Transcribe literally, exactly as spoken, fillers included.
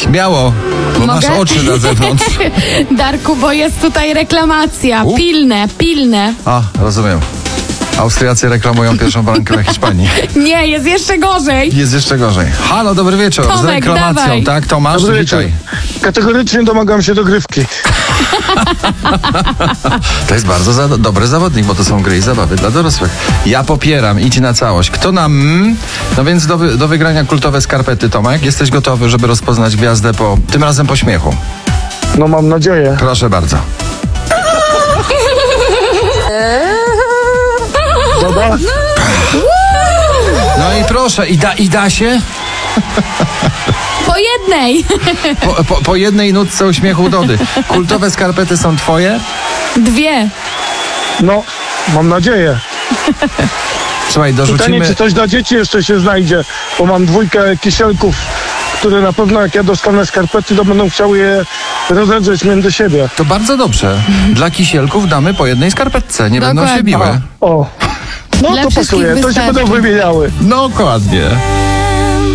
Śmiało, bo Mogę? masz oczy na zewnątrz. Darku, bo jest tutaj reklamacja. U? Pilne, pilne. A, rozumiem. Austriacy reklamują pierwszą barankę na Hiszpanii. Nie, jest jeszcze gorzej. Jest jeszcze gorzej. Halo, dobry wieczór. Z Tomek, reklamacją, dawaj. tak? Tomasz, Dobry wieczór. witaj. Kategorycznie domagam się dogrywki. To jest bardzo za dobry zawodnik, bo to są gry i zabawy dla dorosłych. Ja popieram, idź na całość. Kto nam... No więc do, wy do wygrania kultowe skarpety, Tomek. Jesteś gotowy, żeby rozpoznać gwiazdę po... tym razem po śmiechu. No mam nadzieję. Proszę bardzo. Dobra? No i proszę, i da, i da się? Po jednej. Po, po, po jednej nutce uśmiechu Dody. Kultowe skarpety są twoje? Dwie. No, mam nadzieję. Słuchaj, Pytanie, dorzucimy... czy coś dla dzieci jeszcze się znajdzie, bo mam dwójkę kisielków, które na pewno jak ja dostanę skarpety, to będą chciały je rozedrzeć między siebie. To bardzo dobrze. Dla kisielków damy po jednej skarpetce. Nie będą się Dokładnie. biły. O, no Dla to wszystkich pasuje, to się wystarczy. będą wymieniały. Dokładnie.